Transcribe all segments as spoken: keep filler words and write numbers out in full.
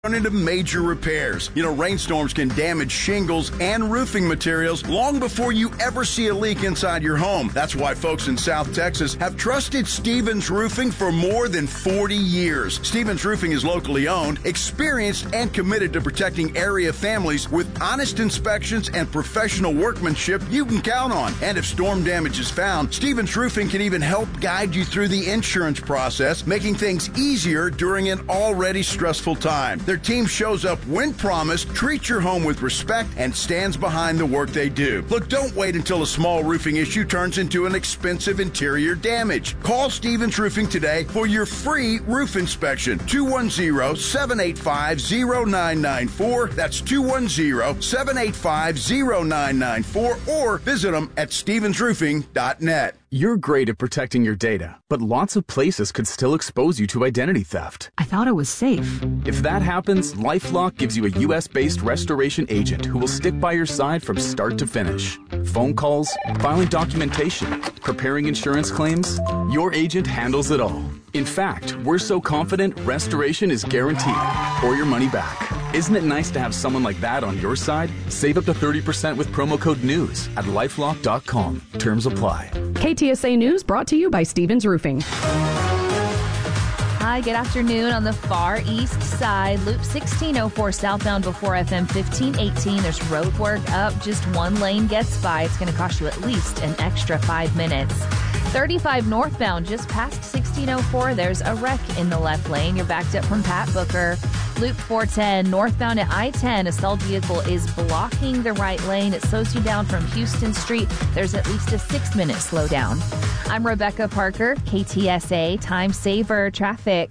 Run into major repairs. You know, rainstorms can damage shingles and roofing materials long before you ever see a leak inside your home. That's why folks in South Texas have trusted Stevens Roofing for more than forty years. Stevens Roofing is locally owned, experienced, and committed to protecting area families with honest inspections and professional workmanship you can count on. And if storm damage is found, Stevens Roofing can even help guide you through the insurance process, making things easier during an already stressful time. Their team shows up when promised, treats your home with respect, and stands behind the work they do. Look, don't wait until a small roofing issue turns into an expensive interior damage. Call Stevens Roofing today for your free roof inspection. two one zero, seven eight five, zero nine nine four. That's two one zero, seven eight five, zero nine nine four, or visit them at stevens roofing dot net. You're great at protecting your data, but lots of places could still expose you to identity theft. I thought it was safe. If that happens, LifeLock gives you a U S-based restoration agent who will stick by your side from start to finish. Phone calls, filing documentation, preparing insurance claims, your agent handles it all. In fact, we're so confident restoration is guaranteed or your money back. Isn't it nice to have someone like that on your side? Save up to thirty percent with promo code NEWS at lifelock dot com. Terms apply. K T S A News brought to you by Stevens Roofing. Hi, good afternoon. On the far east side, Loop sixteen oh four southbound before F M fifteen eighteen. There's road work up. Just one lane gets by. It's going to cost you at least an extra five minutes. thirty-five northbound, just past sixteen oh four. There's a wreck in the left lane. You're backed up from Pat Booker. Loop four ten, northbound at I ten. A stalled vehicle is blocking the right lane. It slows you down from Houston Street. There's at least a six-minute slowdown. I'm Rebecca Parker, K T S A Time Saver Traffic.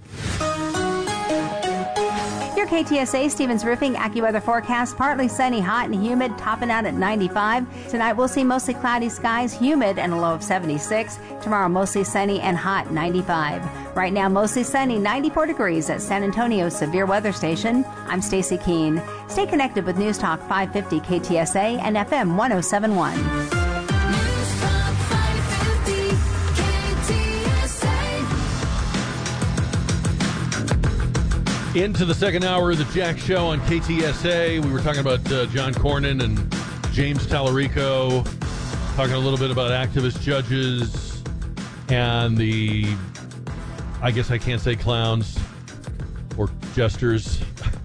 Your K T S A Stevens Roofing AccuWeather forecast: partly sunny, hot and humid, topping out at ninety-five. Tonight we'll see mostly cloudy skies, humid, and a low of seventy-six. Tomorrow mostly sunny and hot, ninety-five. Right now mostly sunny, ninety-four degrees at San Antonio's Severe Weather Station. I'm Stacy Keene. Stay connected with News Talk five fifty K T S A and F M one oh seven point one. Into the second hour of the Jack Show on K T S A. We were talking about uh, John Cornyn and James Tallarico, talking a little bit about activist judges and the, I guess I can't say clowns or jesters.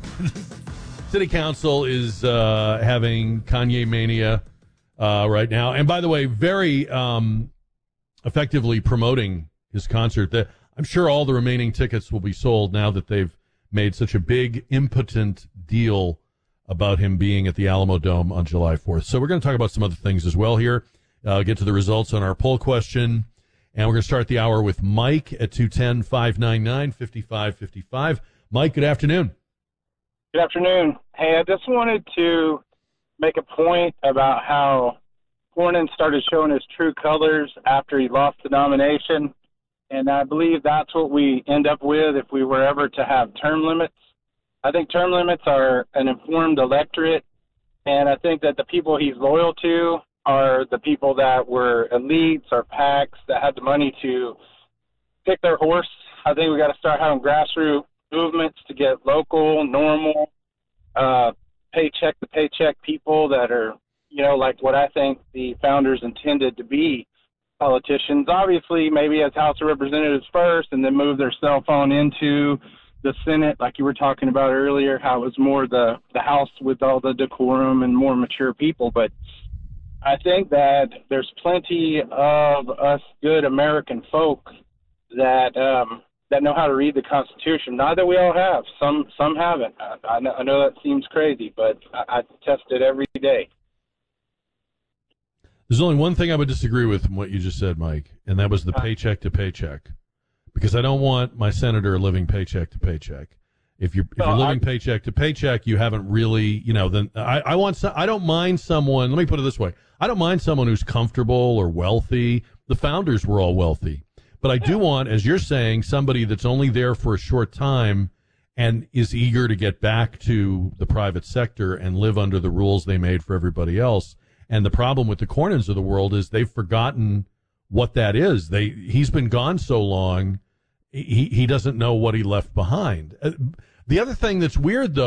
City Council is uh, having Kanye Mania uh, right now. And by the way, very um, effectively promoting his concert. The, I'm sure all the remaining tickets will be sold now that they've made such a big, impotent deal about him being at the Alamo Dome on July fourth. So we're going to talk about some other things as well here, uh, get to the results on our poll question, and we're going to start the hour with Mike at two one zero, five nine nine, five five five five. Mike, good afternoon. Good afternoon. Hey, I just wanted to make a point about how Cornyn started showing his true colors after he lost the nomination. And I believe that's what we end up with if we were ever to have term limits. I think term limits are an informed electorate, and I think that the people he's loyal to are the people that were elites or PACs that had the money to pick their horse. I think we got to start having grassroots movements to get local, normal, uh, paycheck-to-paycheck people that are, you know, like what I think the founders intended to be. Politicians, obviously, maybe as House of Representatives first and then move their cell phone into the Senate, like you were talking about earlier, how it was more the, the House with all the decorum and more mature people. But I think that there's plenty of us good American folk that um, that know how to read the Constitution. Not that we all have. Some some haven't. I, I, know, I know that seems crazy, but I, I test it every day. There's only one thing I would disagree with from what you just said, Mike, and that was the paycheck to paycheck. Because I don't want my senator living paycheck to paycheck. If you're if no, you're living I, paycheck to paycheck, you haven't really, you know. Then I, I want. Some, I don't mind someone. Let me put it this way: I don't mind someone who's comfortable or wealthy. The founders were all wealthy, but I do want, as you're saying, somebody that's only there for a short time and is eager to get back to the private sector and live under the rules they made for everybody else. And the problem with the Cornyns of the world is they've forgotten what that is. They he's been gone so long, he he doesn't know what he left behind. The other thing that's weird, though,